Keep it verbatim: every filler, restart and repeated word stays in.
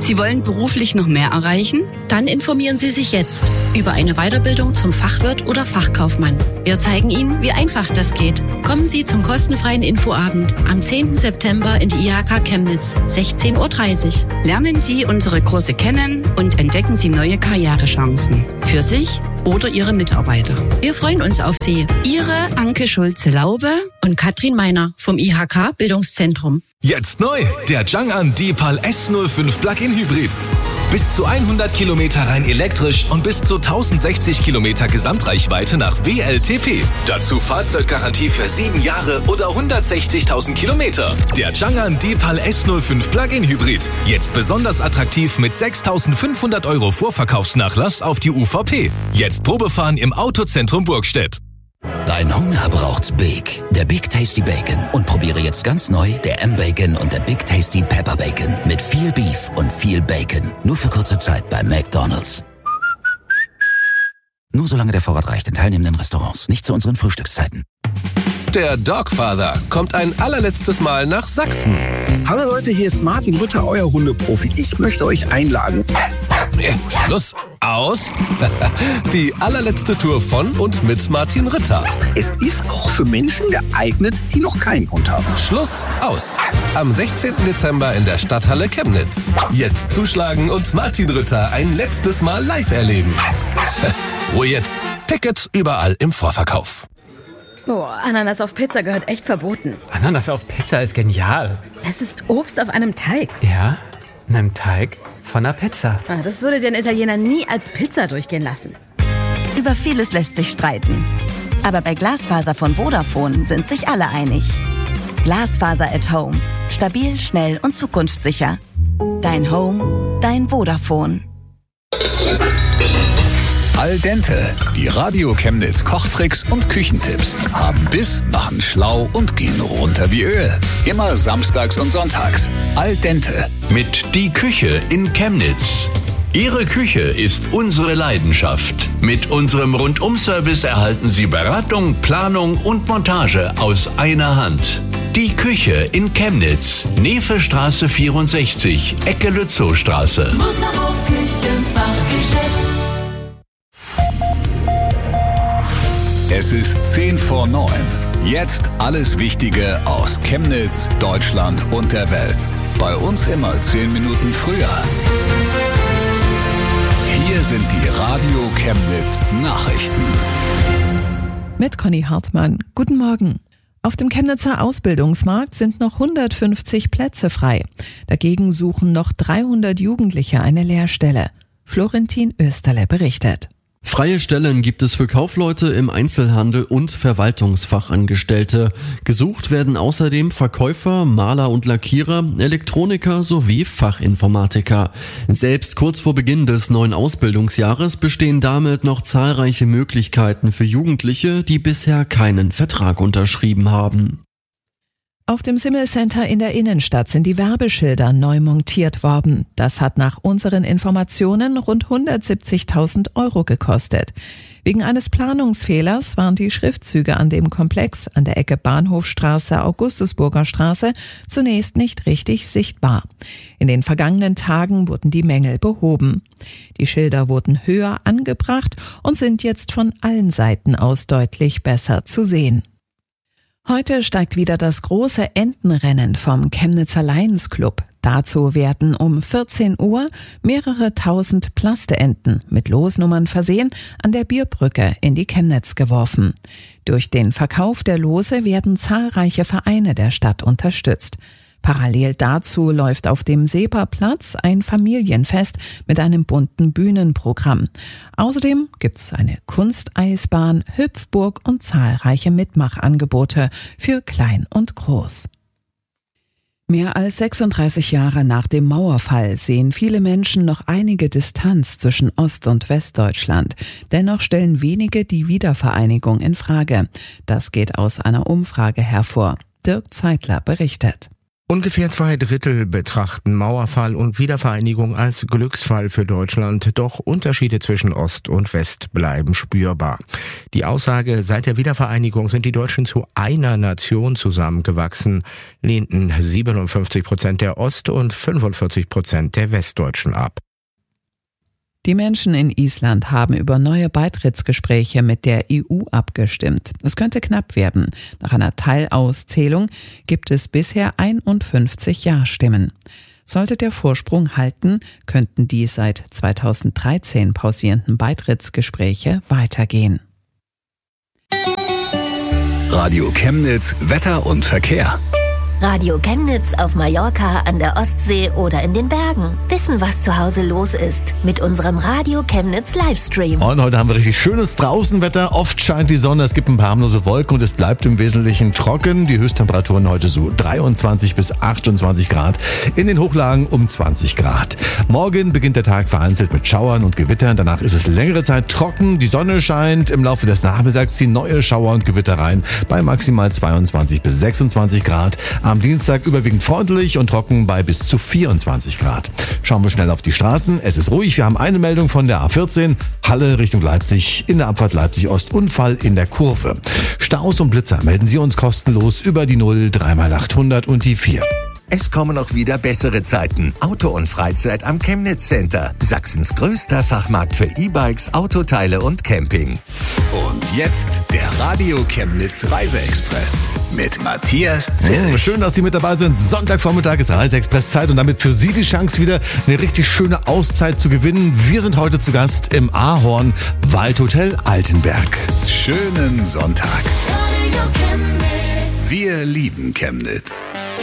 Sie wollen beruflich noch mehr erreichen? Dann informieren Sie sich jetzt über eine Weiterbildung zum Fachwirt oder Fachkaufmann. Wir zeigen Ihnen, wie einfach das geht. Kommen Sie zum kostenfreien Infoabend am zehnten September in die I H K Chemnitz, sechzehn Uhr dreißig. Lernen Sie unsere Kurse kennen und entdecken Sie neue Karrierechancen für sich oder Ihre Mitarbeiter. Wir freuen uns auf Sie. Ihre Anke Schulze-Laube und Katrin Meiner vom I H K Bildungszentrum. Jetzt neu, der Chang'an D-Pal S null fünf Plug-in Hybrid. Bis zu hundert Kilometer rein elektrisch und bis zu tausendsechzig Kilometer Gesamtreichweite nach W L T P. Dazu Fahrzeuggarantie für sieben Jahre oder hundertsechzigtausend Kilometer. Der Chang'an D-Pal S null fünf Plug-in Hybrid. Jetzt besonders attraktiv mit sechstausendfünfhundert Euro Vorverkaufsnachlass auf die U V P. Jetzt Probefahren im Autozentrum Burgstedt. Dein Hunger braucht's Big. Der Big Tasty Bacon. Und probiere jetzt ganz neu der M-Bacon und der Big Tasty Pepper Bacon. Mit viel Beef und viel Bacon. Nur für kurze Zeit bei McDonald's. Nur solange der Vorrat reicht in teilnehmenden Restaurants. Nicht zu unseren Frühstückszeiten. Der Dogfather kommt ein allerletztes Mal nach Sachsen. Hallo Leute, hier ist Martin Rütter, euer Hundeprofi. Ich möchte euch einladen. Äh, Schluss, aus. Die allerletzte Tour von und mit Martin Rütter. Es ist auch für Menschen geeignet, die noch keinen Hund haben. Schluss, aus. Am sechzehnten Dezember in der Stadthalle Chemnitz. Jetzt zuschlagen und Martin Rütter ein letztes Mal live erleben. Ruhe jetzt. Tickets überall im Vorverkauf. Boah, Ananas auf Pizza gehört echt verboten. Ananas auf Pizza ist genial. Es ist Obst auf einem Teig. Ja, in einem Teig von einer Pizza. Ah, das würde den Italiener nie als Pizza durchgehen lassen. Über vieles lässt sich streiten. Aber bei Glasfaser von Vodafone sind sich alle einig. Glasfaser at Home. Stabil, schnell und zukunftssicher. Dein Home, dein Vodafone. Al dente, die Radio Chemnitz Kochtricks und Küchentipps. Haben Biss, machen schlau und gehen runter wie Öl. Immer samstags und sonntags. Al dente. Mit Die Küche in Chemnitz. Ihre Küche ist unsere Leidenschaft. Mit unserem Rundum-Service erhalten Sie Beratung, Planung und Montage aus einer Hand. Die Küche in Chemnitz. Nevestraße vierundsechzig, Ecke Lützowstraße. Musterhaus Küchenfachgeschäft. Es ist zehn vor neun. Jetzt alles Wichtige aus Chemnitz, Deutschland und der Welt. Bei uns immer zehn Minuten früher. Hier sind die Radio Chemnitz Nachrichten. Mit Conny Hartmann. Guten Morgen. Auf dem Chemnitzer Ausbildungsmarkt sind noch hundertfünfzig Plätze frei. Dagegen suchen noch dreihundert Jugendliche eine Lehrstelle. Florentin Österle berichtet. Freie Stellen gibt es für Kaufleute im Einzelhandel und Verwaltungsfachangestellte. Gesucht werden außerdem Verkäufer, Maler und Lackierer, Elektroniker sowie Fachinformatiker. Selbst kurz vor Beginn des neuen Ausbildungsjahres bestehen damit noch zahlreiche Möglichkeiten für Jugendliche, die bisher keinen Vertrag unterschrieben haben. Auf dem Simmel Center in der Innenstadt sind die Werbeschilder neu montiert worden. Das hat nach unseren Informationen rund hundertsiebzigtausend Euro gekostet. Wegen eines Planungsfehlers waren die Schriftzüge an dem Komplex an der Ecke Bahnhofstraße, Augustusburger Straße zunächst nicht richtig sichtbar. In den vergangenen Tagen wurden die Mängel behoben. Die Schilder wurden höher angebracht und sind jetzt von allen Seiten aus deutlich besser zu sehen. Heute steigt wieder das große Entenrennen vom Chemnitzer Lions Club. Dazu werden um vierzehn Uhr mehrere tausend Plasteenten mit Losnummern versehen an der Bierbrücke in die Chemnitz geworfen. Durch den Verkauf der Lose werden zahlreiche Vereine der Stadt unterstützt. Parallel dazu läuft auf dem Seeperplatz ein Familienfest mit einem bunten Bühnenprogramm. Außerdem gibt's eine Kunsteisbahn, Hüpfburg und zahlreiche Mitmachangebote für Klein und Groß. Mehr als sechsunddreißig Jahre nach dem Mauerfall sehen viele Menschen noch einige Distanz zwischen Ost- und Westdeutschland. Dennoch stellen wenige die Wiedervereinigung in Frage. Das geht aus einer Umfrage hervor. Dirk Zeitler berichtet. Ungefähr zwei Drittel betrachten Mauerfall und Wiedervereinigung als Glücksfall für Deutschland, doch Unterschiede zwischen Ost und West bleiben spürbar. Die Aussage, seit der Wiedervereinigung sind die Deutschen zu einer Nation zusammengewachsen, lehnten siebenundfünfzig Prozent der Ost- und fünfundvierzig Prozent der Westdeutschen ab. Die Menschen in Island haben über neue Beitrittsgespräche mit der E U abgestimmt. Es könnte knapp werden. Nach einer Teilauszählung gibt es bisher einundfünfzig Ja-Stimmen. Sollte der Vorsprung halten, könnten die seit zweitausenddreizehn pausierenden Beitrittsgespräche weitergehen. Radio Chemnitz, Wetter und Verkehr. Radio Chemnitz auf Mallorca, an der Ostsee oder in den Bergen. Wissen, was zu Hause los ist. Mit unserem Radio Chemnitz Livestream. Und heute haben wir richtig schönes Draußenwetter. Oft scheint die Sonne, es gibt ein paar harmlose Wolken und es bleibt im Wesentlichen trocken. Die Höchsttemperaturen heute so dreiundzwanzig bis achtundzwanzig Grad. In den Hochlagen um zwanzig Grad. Morgen beginnt der Tag vereinzelt mit Schauern und Gewittern. Danach ist es längere Zeit trocken. Die Sonne scheint. Im Laufe des Nachmittags ziehen neue Schauer und Gewitter rein. Bei maximal zweiundzwanzig bis sechsundzwanzig Grad. Am Dienstag überwiegend freundlich und trocken bei bis zu vierundzwanzig Grad. Schauen wir schnell auf die Straßen. Es ist ruhig. Wir haben eine Meldung von der A vierzehn. Halle Richtung Leipzig. In der Abfahrt Leipzig-Ost. Unfall in der Kurve. Staus und Blitzer melden Sie uns kostenlos über die null drei mal achthundert und die vier. Es kommen auch wieder bessere Zeiten. Auto und Freizeit am Chemnitz Center. Sachsens größter Fachmarkt für E-Bikes, Autoteile und Camping. Und jetzt der Radio Chemnitz Reiseexpress mit Matthias Zilch. Oh, schön, dass Sie mit dabei sind. Sonntagvormittag ist Reiseexpress-Zeit und damit für Sie die Chance, wieder eine richtig schöne Auszeit zu gewinnen. Wir sind heute zu Gast im Ahorn Waldhotel Altenberg. Schönen Sonntag. Wir lieben Chemnitz.